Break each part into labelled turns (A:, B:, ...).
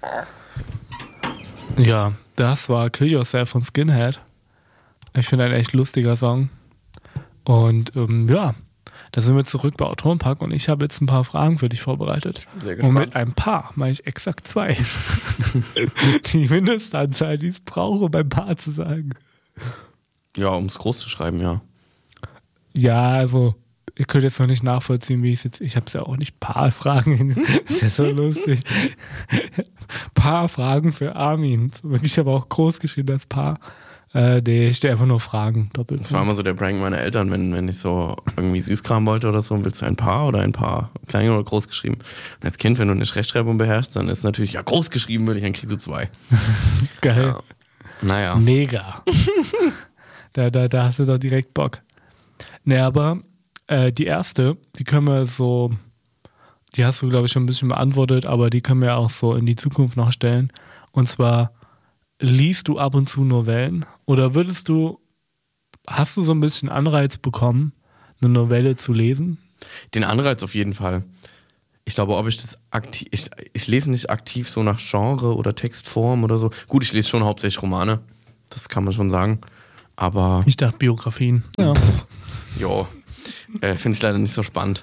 A: Ja, das war Kill Yourself von Skinhead. Ich finde ein echt lustiger Song. Und ja, da sind wir zurück bei Autorenpark und ich habe jetzt ein paar Fragen für dich vorbereitet.
B: Sehr gespannt.
A: Und mit ein paar meine ich exakt 2. Die Mindestanzahl, die ich brauche, beim Paar zu sagen.
B: Ja, um es groß zu schreiben, ja.
A: Ja, also, ihr könnt jetzt noch nicht nachvollziehen, wie ich es jetzt. Ich habe es ja auch nicht Paar-Fragen. Das ist ja so lustig. Paar-Fragen für Armin. Ich habe auch groß geschrieben, das Paar. Ich stelle einfach nur Fragen. Doppelt.
B: Das war immer so der Prank meiner Eltern, wenn ich so irgendwie Süßkram wollte oder so. Willst du ein Paar oder ein Paar? Klein oder groß geschrieben? Und als Kind, wenn du eine Rechtschreibung beherrschst, dann ist natürlich, ja, groß geschrieben will ich, dann kriegst du 2.
A: Geil.
B: Ja. Naja.
A: Mega. Da hast du doch direkt Bock. Ne, aber die erste, die können wir so, die hast du, glaube ich, schon ein bisschen beantwortet, aber die können wir auch so in die Zukunft noch stellen. Und zwar, liest du ab und zu Novellen? Oder hast du so ein bisschen Anreiz bekommen, eine Novelle zu lesen?
B: Den Anreiz auf jeden Fall. Ich glaube, ob ich das aktiv, ich lese nicht aktiv so nach Genre oder Textform oder so. Gut, ich lese schon hauptsächlich Romane. Das kann man schon sagen. Aber.
A: Ich dachte Biografien. Ja.
B: Jo. Finde ich leider nicht so spannend.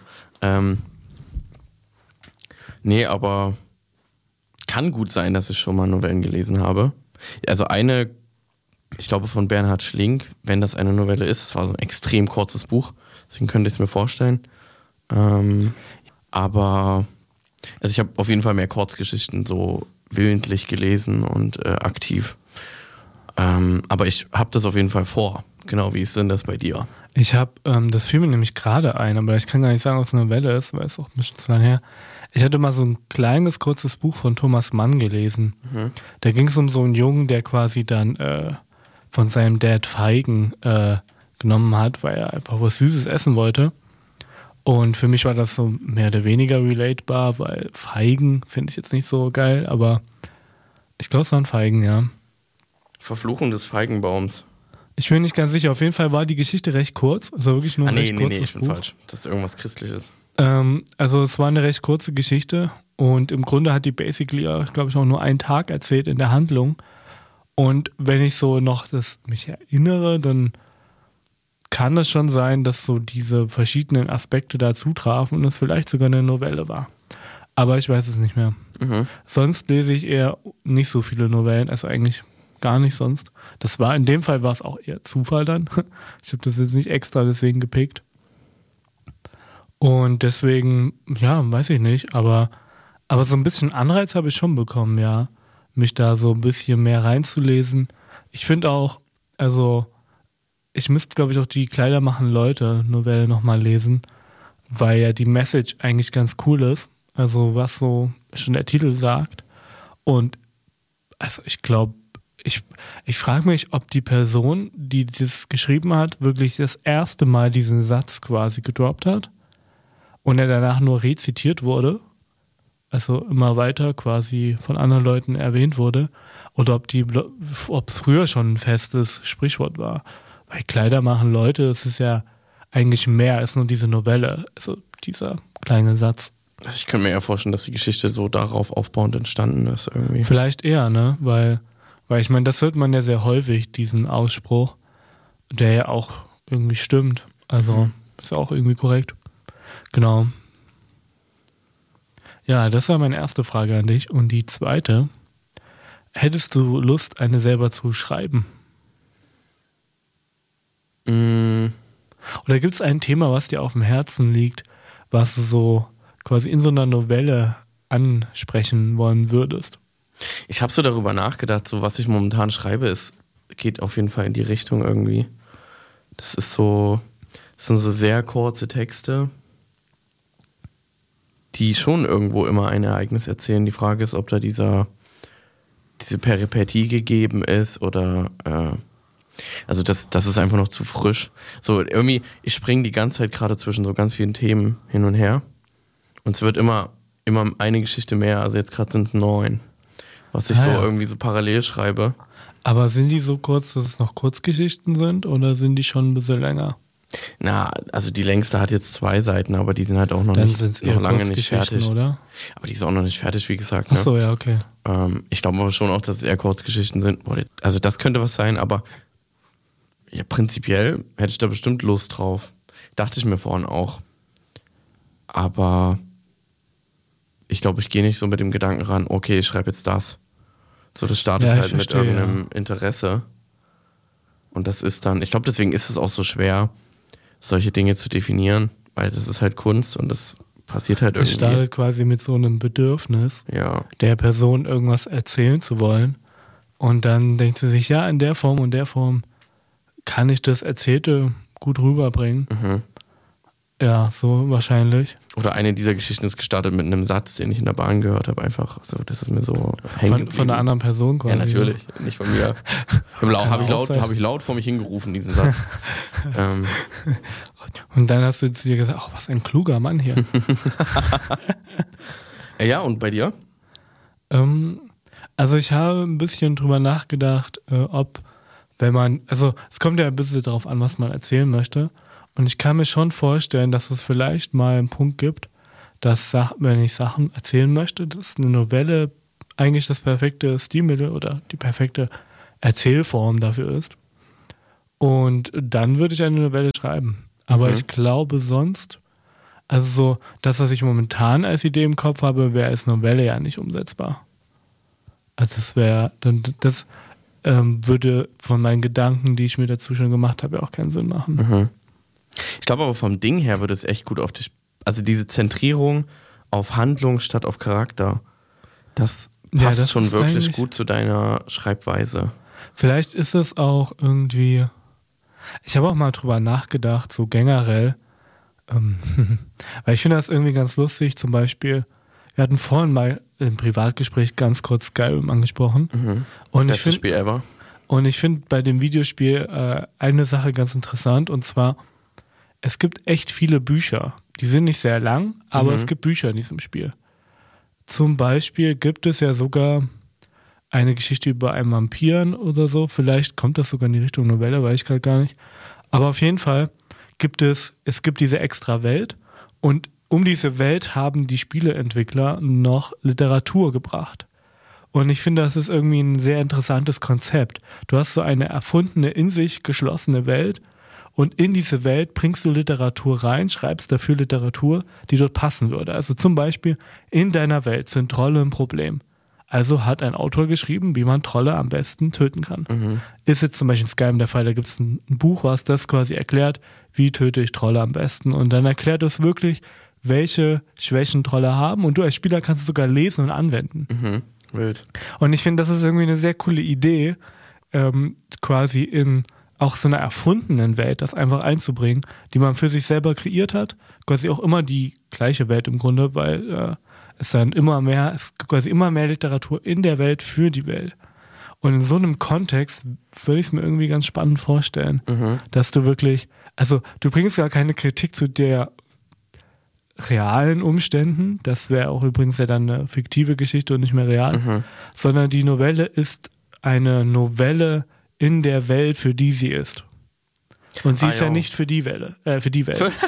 B: Nee, aber kann gut sein, dass ich schon mal Novellen gelesen habe. Also eine, ich glaube von Bernhard Schlink, wenn das eine Novelle ist, es war so ein extrem kurzes Buch, deswegen könnte ich es mir vorstellen. Aber also ich habe auf jeden Fall mehr Kurzgeschichten so willentlich gelesen und aktiv. Aber ich habe das auf jeden Fall vor. Genau, wie ist denn das bei dir?
A: Ich habe, das fiel mir nämlich gerade ein, aber ich kann gar nicht sagen, ob es eine Novelle ist, weil es auch ein bisschen zu lange her. Ich hatte mal so ein kleines, kurzes Buch von Thomas Mann gelesen. Mhm. Da ging es um so einen Jungen, der quasi dann von seinem Dad Feigen genommen hat, weil er einfach was Süßes essen wollte. Und für mich war das so mehr oder weniger relatable, weil Feigen finde ich jetzt nicht so geil, aber ich glaube, es waren Feigen, ja.
B: Verfluchung des Feigenbaums.
A: Ich bin nicht ganz sicher. Auf jeden Fall war die Geschichte recht kurz. Also wirklich nur ein recht kurzes
B: ich bin
A: Buch.
B: falsch. Das ist irgendwas Christliches.
A: Also es war eine recht kurze Geschichte und im Grunde hat die basically, glaube ich, auch nur einen Tag erzählt in der Handlung. Und wenn ich so noch mich erinnere, dann kann es schon sein, dass so diese verschiedenen Aspekte da zutrafen und es vielleicht sogar eine Novelle war. Aber ich weiß es nicht mehr. Mhm. Sonst lese ich eher nicht so viele Novellen, also eigentlich gar nicht sonst. In dem Fall war es auch eher Zufall dann. Ich habe das jetzt nicht extra deswegen gepickt. Und deswegen, ja, weiß ich nicht, aber so ein bisschen Anreiz habe ich schon bekommen, ja, mich da so ein bisschen mehr reinzulesen. Ich finde auch, also ich müsste, glaube ich, auch die Kleider machen Leute Novelle nochmal lesen, weil ja die Message eigentlich ganz cool ist, also was so schon der Titel sagt. Und also ich glaube, ich frage mich, ob die Person, die das geschrieben hat, wirklich das erste Mal diesen Satz quasi gedroppt hat und er danach nur rezitiert wurde, also immer weiter quasi von anderen Leuten erwähnt wurde, oder ob es früher schon ein festes Sprichwort war. Weil Kleider machen Leute, es ist ja eigentlich mehr als nur diese Novelle, also dieser kleine Satz.
B: Also ich könnte mir eher vorstellen, dass die Geschichte so darauf aufbauend entstanden ist irgendwie.
A: Vielleicht eher, ne? Weil ich meine, das hört man ja sehr häufig, diesen Ausspruch, der ja auch irgendwie stimmt. Also ist ja auch irgendwie korrekt. Genau. Ja, das war meine erste Frage an dich. Und die zweite, hättest du Lust, eine selber zu schreiben? Oder gibt es ein Thema, was dir auf dem Herzen liegt, was du so quasi in so einer Novelle ansprechen wollen würdest?
B: Ich habe so darüber nachgedacht, so was ich momentan schreibe, geht auf jeden Fall in die Richtung irgendwie. Das sind so sehr kurze Texte, die schon irgendwo immer ein Ereignis erzählen. Die Frage ist, ob da diese Peripetie gegeben ist oder also das ist einfach noch zu frisch. So irgendwie, ich springe die ganze Zeit gerade zwischen so ganz vielen Themen hin und her und es wird immer eine Geschichte mehr, also jetzt gerade sind es 9. Was ich irgendwie so parallel schreibe.
A: Aber sind die so kurz, dass es noch Kurzgeschichten sind oder sind die schon ein bisschen länger?
B: Na, also die längste hat jetzt 2 Seiten, aber die sind halt auch noch
A: Dann
B: nicht,
A: sind es eher
B: noch lange nicht
A: Kurzgeschichten,
B: fertig.
A: oder?
B: Aber die ist auch noch nicht fertig, wie gesagt. Ne?
A: Ach so, ja, okay.
B: Ich glaube aber schon auch, dass es eher Kurzgeschichten sind. Also das könnte was sein, aber ja, prinzipiell hätte ich da bestimmt Lust drauf. Dachte ich mir vorhin auch. Aber ich glaube, ich gehe nicht so mit dem Gedanken ran, okay, ich schreibe jetzt das. So, das startet
A: Ja, ich
B: halt mit
A: verstehe,
B: irgendeinem Interesse. Und das ist dann, ich glaube, deswegen ist es auch so schwer, solche Dinge zu definieren, weil das ist halt Kunst und das passiert halt
A: Es
B: irgendwie.
A: startet quasi mit so einem Bedürfnis,
B: Ja,
A: der Person irgendwas erzählen zu wollen. Und dann denkt sie sich, ja, in der Form und der Form kann ich das Erzählte gut rüberbringen. Ja, so wahrscheinlich.
B: oder eine dieser Geschichten ist gestartet mit einem Satz, den ich in der Bahn gehört habe, einfach so, das ist mir so hängen geblieben.
A: Von einer anderen Person quasi.
B: Ja, natürlich, nicht von mir. Habe ich laut vor mich hingerufen, diesen Satz.
A: Und dann hast du zu dir gesagt, ach, was ein kluger Mann hier.
B: Ja, und bei dir?
A: Also ich habe ein bisschen drüber nachgedacht, ob, wenn man, also es kommt ja ein bisschen darauf an, was man erzählen möchte. Und ich kann mir schon vorstellen, dass es vielleicht mal einen Punkt gibt, dass, wenn ich Sachen erzählen möchte, dass eine Novelle eigentlich das perfekte Stilmittel oder die perfekte Erzählform dafür ist. Und dann würde ich eine Novelle schreiben. Aber ich glaube sonst, also so, das, was ich momentan als Idee im Kopf habe, wäre als Novelle ja nicht umsetzbar. Also das würde von meinen Gedanken, die ich mir dazu schon gemacht habe, ja auch keinen Sinn machen.
B: Ich glaube aber vom Ding her würde es echt gut auf dich, also diese Zentrierung auf Handlung statt auf Charakter, das passt
A: das
B: schon
A: ist
B: wirklich
A: eigentlich
B: gut zu deiner Schreibweise.
A: Vielleicht ist es auch irgendwie, ich habe auch mal drüber nachgedacht, so generell, weil ich finde das irgendwie ganz lustig, zum Beispiel, wir hatten vorhin mal im Privatgespräch ganz kurz Skyrim angesprochen. Und
B: Bestes Spiel ever.
A: Und ich finde bei dem Videospiel eine Sache ganz interessant, und zwar, es gibt echt viele Bücher. Die sind nicht sehr lang, aber es gibt Bücher in diesem Spiel. Zum Beispiel gibt es ja sogar eine Geschichte über einen Vampiren oder so. Vielleicht kommt das sogar in die Richtung Novelle, weiß ich gerade gar nicht. Aber auf jeden Fall gibt es gibt diese extra Welt, und um diese Welt haben die Spieleentwickler noch Literatur gebracht. Und ich finde, das ist irgendwie ein sehr interessantes Konzept. Du hast so eine erfundene, in sich geschlossene Welt, und in diese Welt bringst du Literatur rein, schreibst dafür Literatur, die dort passen würde. Also zum Beispiel, in deiner Welt sind Trolle ein Problem. Also hat ein Autor geschrieben, wie man Trolle am besten töten kann. Ist jetzt zum Beispiel in Skyrim der Fall, da gibt es ein Buch, was das quasi erklärt, wie töte ich Trolle am besten. Und dann erklärt es wirklich, welche Schwächen Trolle haben, und du als Spieler kannst es sogar lesen und anwenden.
B: Wild.
A: Und ich finde, das ist irgendwie eine sehr coole Idee, quasi in auch so einer erfundenen Welt das einfach einzubringen, die man für sich selber kreiert hat. Quasi auch immer die gleiche Welt im Grunde, weil es gibt quasi immer mehr Literatur in der Welt für die Welt. Und in so einem Kontext würde ich es mir irgendwie ganz spannend vorstellen, dass du wirklich, also du bringst gar keine Kritik zu der realen Umständen, das wäre auch übrigens ja dann eine fiktive Geschichte und nicht mehr real, sondern die Novelle ist eine Novelle in der Welt, für die sie ist. Und sie ist ja nicht für die Welt, für die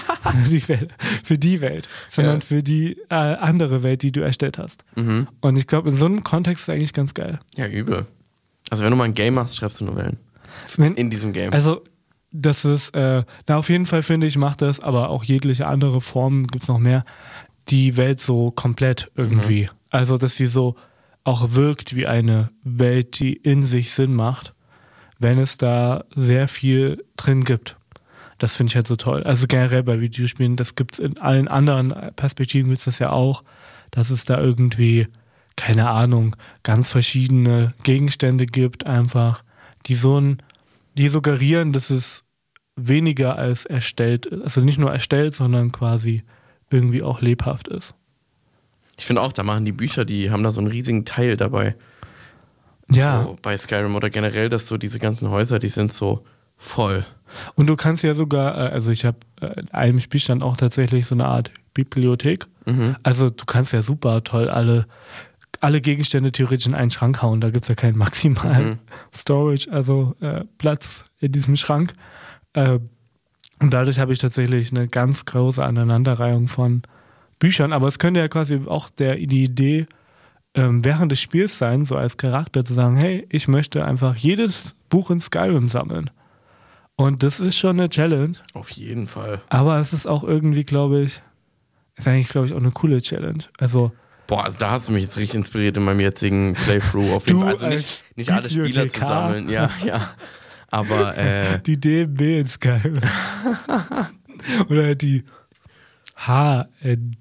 A: Welt, sondern für die andere Welt, die du erstellt hast. Und ich glaube, in so einem Kontext ist es eigentlich ganz geil.
B: Ja, übel. Also wenn du mal ein Game machst, schreibst du Novellen. In diesem Game.
A: Also das ist, auf jeden Fall finde ich, macht das, aber auch jegliche andere Formen, gibt es noch mehr, die Welt so komplett irgendwie. Also, dass sie so auch wirkt wie eine Welt, die in sich Sinn macht, wenn es da sehr viel drin gibt. Das finde ich halt so toll. Also generell bei Videospielen, das gibt es in allen anderen Perspektiven, gibt es das ja auch, dass es da irgendwie, keine Ahnung, ganz verschiedene Gegenstände gibt, einfach, die suggerieren, dass es weniger als erstellt ist. Also nicht nur erstellt, sondern quasi irgendwie auch lebhaft ist.
B: Ich finde auch, da machen die Bücher, die haben da so einen riesigen Teil dabei.
A: Ja.
B: So bei Skyrim oder generell, dass so diese ganzen Häuser, die sind so voll.
A: Und du kannst ja sogar, also ich habe in einem Spielstand auch tatsächlich so eine Art Bibliothek. Also du kannst ja super toll alle Gegenstände theoretisch in einen Schrank hauen. Da gibt es ja keinen maximalen Storage, also Platz in diesem Schrank. Und dadurch habe ich tatsächlich eine ganz große Aneinanderreihung von Büchern. Aber es könnte ja quasi auch die Idee während des Spiels sein, so als Charakter zu sagen, hey, ich möchte einfach jedes Buch in Skyrim sammeln. Und das ist schon eine Challenge.
B: Auf jeden Fall.
A: Aber es ist auch irgendwie, glaube ich, auch eine coole Challenge. Also
B: da hast du mich jetzt richtig inspiriert in meinem jetzigen Playthrough. Auf jeden Fall. Also nicht alle Spieler zu sammeln. Ja. Aber
A: die DMB in Skyrim. Oder die HNB.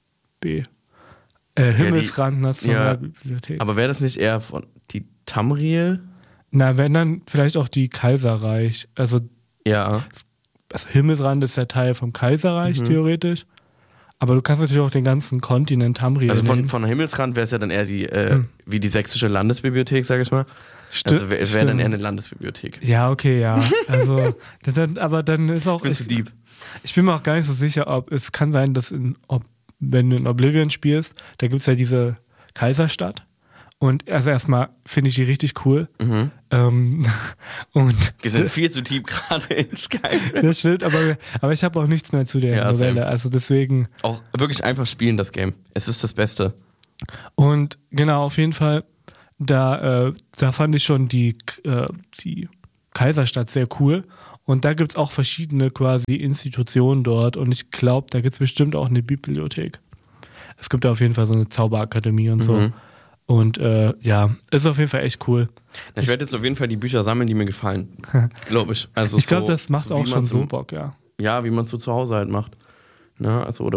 A: Himmelsrand Nationalbibliothek.
B: Aber wäre das nicht eher von die Tamriel?
A: Na, wenn dann vielleicht auch die Kaiserreich. Also Himmelsrand ist ja Teil vom Kaiserreich theoretisch. Aber du kannst natürlich auch den ganzen Kontinent Tamriel nehmen.
B: Also von Himmelsrand wäre es ja dann eher wie die sächsische Landesbibliothek, sage ich mal. Also wäre dann eher eine Landesbibliothek.
A: Ja, okay, ja. Also, aber dann ist auch...
B: Zu deep.
A: Ich bin mir auch gar nicht so sicher, ob es kann sein, dass wenn du in Oblivion spielst, da gibt es ja diese Kaiserstadt. Und also erstmal finde ich die richtig cool.
B: Mhm.
A: Und
B: wir sind viel zu deep gerade in Skyrim.
A: Das stimmt, aber ich habe auch nichts mehr zu der Novelle. Same. Also deswegen.
B: Auch wirklich einfach spielen, das Game. Es ist das Beste.
A: Und genau, auf jeden Fall, da fand ich schon die Kaiserstadt sehr cool. Und da gibt es auch verschiedene quasi Institutionen dort. Und ich glaube, da gibt es bestimmt auch eine Bibliothek. Es gibt da auf jeden Fall so eine Zauberakademie und so. Und ist auf jeden Fall echt cool.
B: Ich werde jetzt auf jeden Fall die Bücher sammeln, die mir gefallen. Glaube ich. Also
A: ich glaube, das macht auch schon so Bock, ja.
B: Ja, wie man es so zu Hause halt macht. Ne? Also,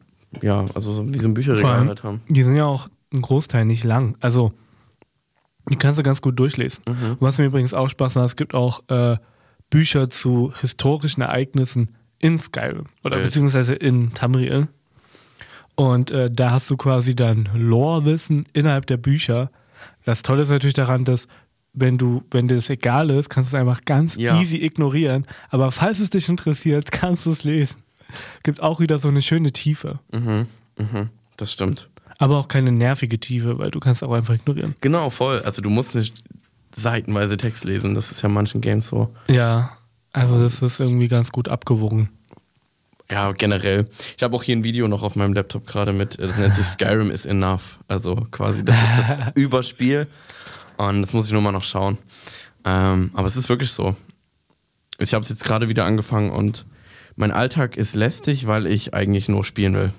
B: wie so ein Bücherregal halt haben.
A: Die sind ja auch ein Großteil nicht lang. Also, die kannst du ganz gut durchlesen. Und was mir übrigens auch Spaß macht, es gibt auch Bücher zu historischen Ereignissen in Skyrim. Oder beziehungsweise in Tamriel. Und da hast du quasi dann Lore-Wissen innerhalb der Bücher. Das Tolle ist natürlich daran, dass wenn dir das egal ist, kannst du es einfach ganz easy ignorieren. Aber falls es dich interessiert, kannst du es lesen. Gibt auch wieder so eine schöne Tiefe.
B: Das stimmt.
A: Aber auch keine nervige Tiefe, weil du kannst auch einfach ignorieren.
B: Genau, voll. Also du musst nicht seitenweise Text lesen. Das ist ja in manchen Games so.
A: Ja, also das ist irgendwie ganz gut abgewogen.
B: Ja, generell. Ich habe auch hier ein Video noch auf meinem Laptop gerade das nennt sich Skyrim is Enough. Also quasi, das ist das Überspiel. Und das muss ich nur mal noch schauen. Aber es ist wirklich so. Ich habe es jetzt gerade wieder angefangen und mein Alltag ist lästig, weil ich eigentlich nur spielen will.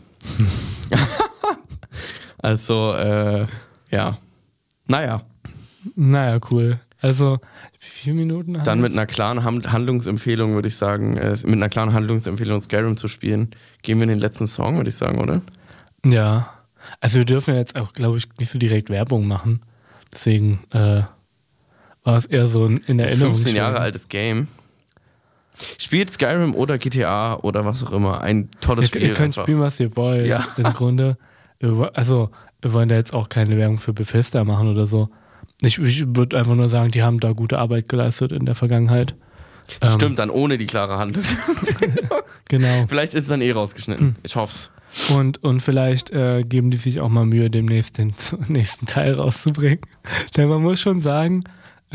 B: Also, ja. Naja,
A: cool. Also, wie viele Minuten?
B: Dann mit einer klaren Handlungsempfehlung, würde ich sagen, mit einer klaren Handlungsempfehlung Skyrim zu spielen, gehen wir in den letzten Song, würde ich sagen, oder?
A: Ja. Also wir dürfen jetzt auch, glaube ich, nicht so direkt Werbung machen. Deswegen war es eher so in Erinnerung.
B: 15 Jahre altes Game. Spielt Skyrim oder GTA oder was auch immer. Ein tolles Spiel.
A: Ihr könnt spielen, was ihr wollt. Ja. Im Grunde. Also, wir wollen da jetzt auch keine Werbung für Bethesda machen oder so. Ich würde einfach nur sagen, die haben da gute Arbeit geleistet in der Vergangenheit.
B: Stimmt, dann ohne die klare Hand.
A: Genau.
B: Vielleicht ist es dann rausgeschnitten. Ich hoff's.
A: Und vielleicht geben die sich auch mal Mühe, demnächst den nächsten Teil rauszubringen. Denn man muss schon sagen,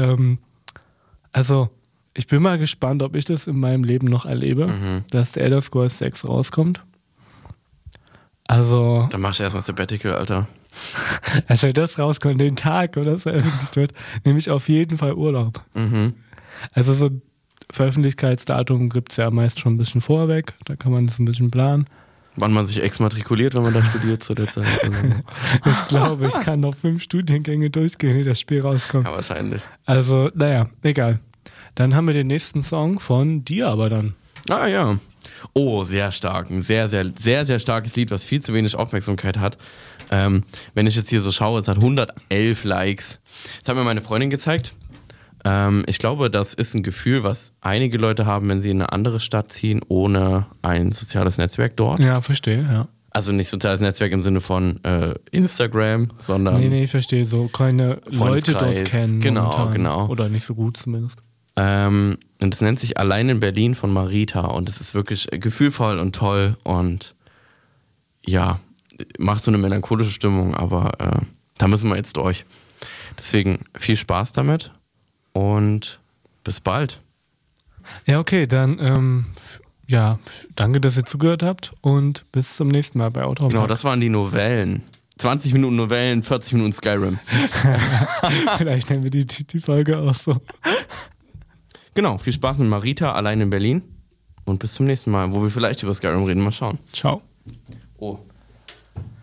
A: also ich bin mal gespannt, ob ich das in meinem Leben noch erlebe, dass der Elder Scrolls 6 rauskommt. Also.
B: Dann machst du erstmal Sabbatical, Alter.
A: Also wenn das rauskommt, den Tag, wo das veröffentlicht wird, nehme ich auf jeden Fall Urlaub. Also so ein Veröffentlichkeitsdatum gibt es ja meist schon ein bisschen vorweg, da kann man das ein bisschen planen.
B: Wann man sich exmatrikuliert, wenn man da studiert zu der Zeit.
A: Ich glaube, ich kann noch 5 Studiengänge durchgehen, ehe das Spiel rauskommt.
B: Ja, wahrscheinlich.
A: Also, naja, egal. Dann haben wir den nächsten Song von dir aber dann.
B: Ah ja. Oh, sehr stark. Ein sehr, sehr, sehr, sehr starkes Lied, was viel zu wenig Aufmerksamkeit hat. Wenn ich jetzt hier so schaue, es hat 111 Likes. Das hat mir meine Freundin gezeigt. Ich glaube, das ist ein Gefühl, was einige Leute haben, wenn sie in eine andere Stadt ziehen, ohne ein soziales Netzwerk dort.
A: Ja, verstehe, ja.
B: Also nicht soziales Netzwerk im Sinne von Instagram, sondern...
A: Nee, ich verstehe. So keine Leute dort kennen.
B: Genau.
A: Oder nicht so gut zumindest.
B: Und es nennt sich Allein in Berlin von Marita. Und es ist wirklich gefühlvoll und toll und ja, macht so eine melancholische Stimmung, aber da müssen wir jetzt durch. Deswegen viel Spaß damit und bis bald.
A: Ja, okay, dann Ja, danke, dass ihr zugehört habt und bis zum nächsten Mal bei Autohaus.
B: Genau, das waren die Novellen. 20 Minuten Novellen, 40 Minuten Skyrim.
A: Vielleicht nennen wir die Folge auch so.
B: Genau, viel Spaß mit Marita allein in Berlin und bis zum nächsten Mal, wo wir vielleicht über Skyrim reden. Mal schauen.
A: Ciao.
B: Oh.